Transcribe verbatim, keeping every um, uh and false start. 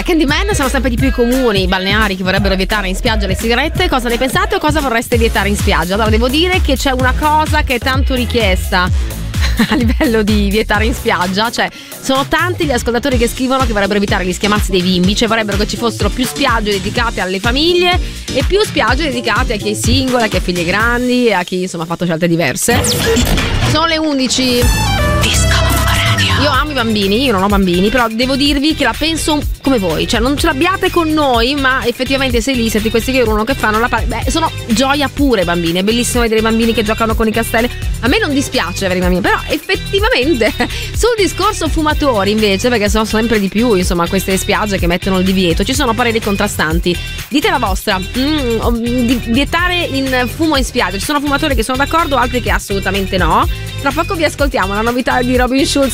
Candyman sono sempre di più i comuni, i balneari che vorrebbero vietare in spiaggia le sigarette. Cosa ne pensate o cosa vorreste vietare in spiaggia? Allora, devo dire che c'è una cosa che è tanto richiesta a livello di vietare in spiaggia, cioè sono tanti gli ascoltatori che scrivono che vorrebbero evitare gli schiamazzi dei bimbi, cioè vorrebbero che ci fossero più spiagge dedicate alle famiglie e più spiagge dedicate a chi è singolo, a chi ha figli grandi e a chi insomma ha fatto scelte diverse. Sono le undici. Disco Radio. Io amo i bambini, io non ho bambini, però devo dirvi che la penso come voi, cioè non ce l'abbiate con noi, ma effettivamente sei lì, senti questi che urlano, che fanno la parte, beh, sono gioia pure bambini, è bellissimo vedere i bambini che giocano con i castelli. A me non dispiace avere i bambini, però effettivamente sul discorso fumatori invece, perché sono sempre di più insomma queste spiagge che mettono il divieto, ci sono pareri contrastanti. Dite la vostra. Mm, di vietare il fumo in spiaggia, ci sono fumatori che sono d'accordo, altri che assolutamente no. Tra poco vi ascoltiamo la novità di Robin Schulz